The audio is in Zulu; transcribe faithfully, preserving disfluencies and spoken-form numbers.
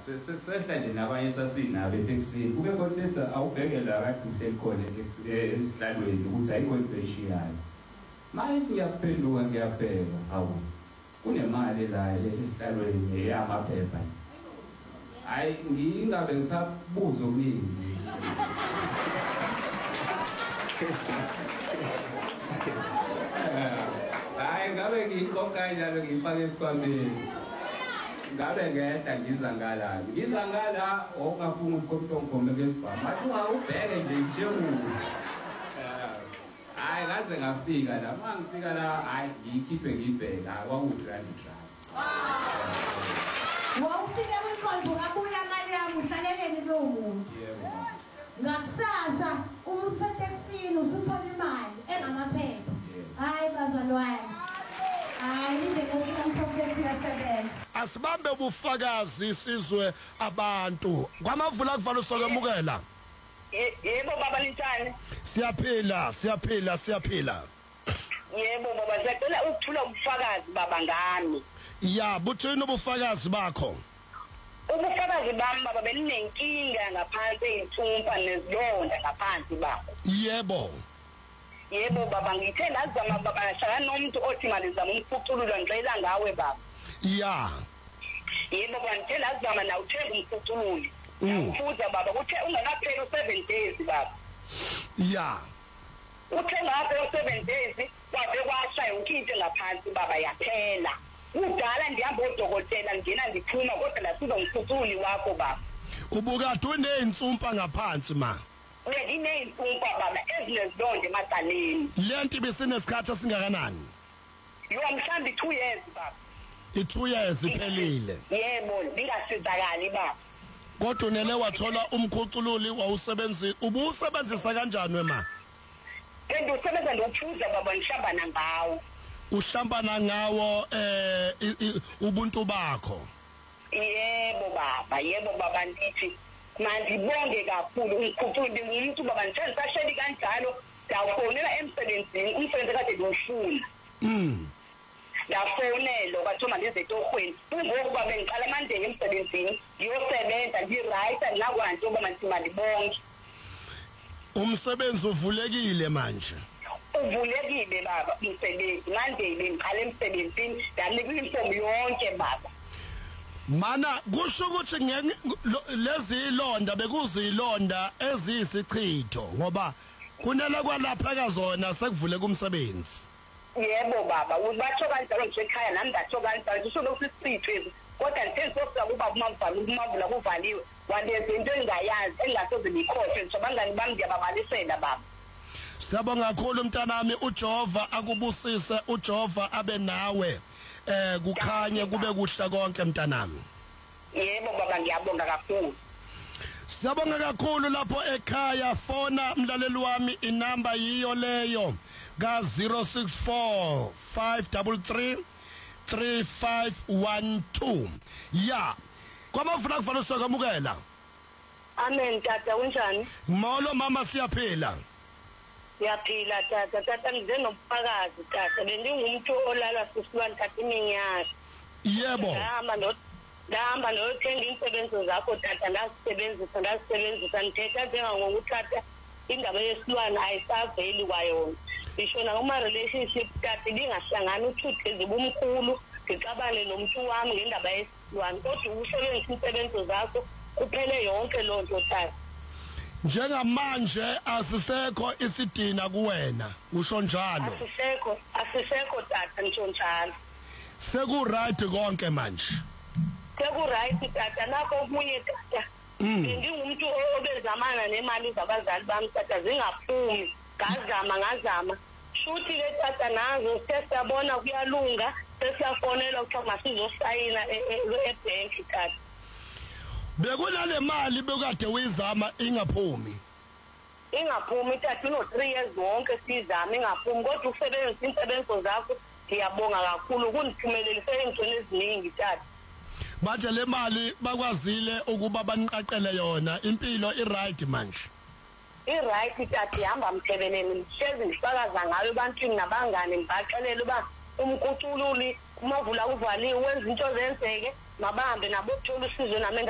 sesehla nje nabanye sasinabo eTexini kube khona ethi awubheke la kade uhleli khona esihlalweni ukuthi ayikho impeshiyayo manje ngiyaphenduka ngiyabheka hawu kunemali la esihlalweni yamaphepha hayi ngingabe ngisabuza okuningi hayi ngabe ngikhokha njalo ngifake esikwameni ngabe ngehla ngiza ngala ngiza ngala ongafuna ukukhombe ngesibhamu manje ungawubheke nje nje hayi ngaze ngafika la mangifika la hayi ngikhiphe ngibheka kwakugrand drive wawufike kwinkonzo kabuya imali yami uhlaleleni lo muntu yebo ngakusasa uma useTexini usuthola imali engamaphepha hayi bazalwane hayi nje ngifika mphokhethi yasebenza asibambe ubufakazi isizwe abantu kwamavula kuvala usokwamukela yebo baba Lintshane siyaphila siyaphila siyaphila yebo baba siyacela ukuthula ubufakazi baba ngami ya buthini ubufakazi bakho ubufakazi bami baba beninenkinga ngaphansi eyithumpa nezilonda ngaphansi baba yebo yebo baba ngithe lazama baba ngihlala nomuntu othi mali zama umfuculula ngicela ngawe baba ya yebo baba ngithe lazama na uthenga umfucululi ufuza baba uthe ungakapheli seven days baba ya uthe ngapheli seven days kwabe kwashaya ukinto ngaphansi baba yaphela udala ndihamba odokotela ngina ndiphuma kodwa la sizo umfucululi wakho baba ubukade uneyintsumpa ngaphansi ma ngineyintsumpa baba ezinezilonda emaqaleni lento ibisinesikhathi esingakanani yo mhlambi two years baba i-two years iphelile yebo lingasizakali baba kodwa unele wathola umkhucululi wawusebenzisa ubusebenzisa kanjani wema kanti usebenza ngokuphuza baba ngihlambana ngawo uhlambana ngawo eh ubuntu bakho yebo baba yebo baba ndithi manje bonke kakhulu umkhucululi umuntu baba ngithe sahleli kanjalo ngawufonela emsebenzini umsebenzi kade ngofuna mm yafonelo bathoma lezetohweni kungokuba bengiqala manje emsebenzini ngiyosebenza ngi-right andinakwanti uba mantimali bonke umsebenzi uvulekile manje uvulekile baba umsebenzi manje bengiqala emsebenzini ndanikwa imfomu yonke baba mana kusho ukuthi lezi ilonda bekuzilonda eziyisichitho ngoba kunela kwalapha kazona sekuvule kumsebenzi yebo baba ubatsho kanjalo nje ekhaya nami ndatho kanjalo kusho lokusisithe kodwa ngithe sokuza kuba kumavalo kumavula kuvaliwe walezi into engayazi engasoze ngikhohle nje bangani bami ngiyababalisela baba siyabonga kakhulu mntanami uJehova akubusise uJehova abe nawe eh kukhanye kube kuhle konke mntanami yebo baba ngiyabonga kakhulu siyabonga kakhulu lapho ekhaya fona mlaleli wami inamba yiyo leyo ga zero six four five three three three five one two ya kwamavuna kufanele usokamukela amen tata unjani molo mama siyaphila siyaphila tata tata ngize nobufakazi tata bengingumntu olala sisibantu tata iminyaka yebo ngihamba no ngihamba nothenga imisebenzi zakho tata ndasebenzisa ndasebenzisa ngithetha njengangokuthi tata indaba yesilwana ayisaveli kwayona ishona uma relationship tata lingahlangana uthuthe zibumkhulu ngixabane nomuntu wami ngendaba yesilwana kodwa ukusebenzisa imisebenzi zakho kuphele yonke lonto tata njengamanje asisekho isidina kuwena usho njalo asisekho asisekho tata ngisho njalo seku right konke manje seku right tata nakho okunye tata ngingumntu obezamana nemali zabazali bami tata zingaphumi ngazama ngazama shuthi le tata nazo sesiyabona kuyalunga sesiyafonela ukuthi masizosayina ebank tata bekunale mali bekade uyizama ingaphumi ingaphumi tata no three years wonke sizama ingaphumi kodwa usebenzisa insebenzo zakho ngiyabonga kakhulu kundiphumelelise ingcono eziningi tata manje le mali bakwazile ukuba baniqaqele yona impilo i-right manje i-right tata ihamba mthebeleni mhlezi ngifakaza ngayo ebantwini nabangane ngibaxelela uba umkucululi umavula uvaliwe wenza into zenzeke mabahambe nabo ukuthola usizo nami